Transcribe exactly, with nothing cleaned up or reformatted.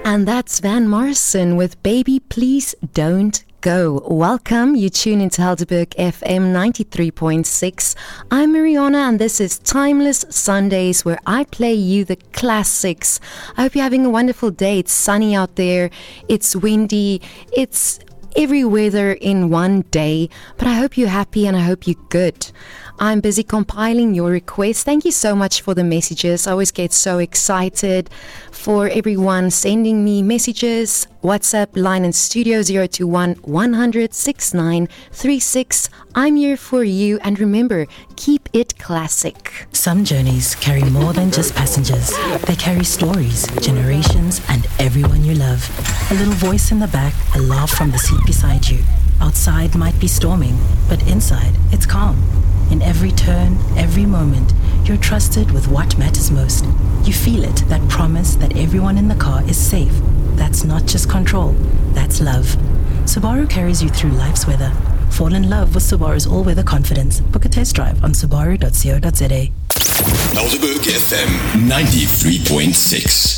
And that's Van Morrison with Baby Please Don't Go. Welcome. You tune into Helderberg F M ninety-three point six. I'm Mariana and this is Timeless Sundays where I play you the classics. I hope you're having a wonderful day. It's sunny out there. It's windy. It's every weather in one day. But I hope you're happy and I hope you're good. I'm busy compiling your requests. Thank you so much for the messages. I always get so excited for everyone sending me messages. WhatsApp line in studio zero two one, one hundred, sixty-nine thirty-six. I'm here for you, and remember, keep it classic. Some journeys carry more than just passengers. They carry stories, generations, and everyone you love. A little voice in the back, a laugh from the seat beside you. Outside might be storming, but inside it's calm. In every turn, every moment, you're trusted with what matters most. You feel it, that promise that everyone in the car is safe. That's not just control, that's love. Subaru carries you through life's weather. Fall in love with Subaru's all-weather confidence. Book a test drive on subaru dot co dot za. Helderberg F M ninety-three point six.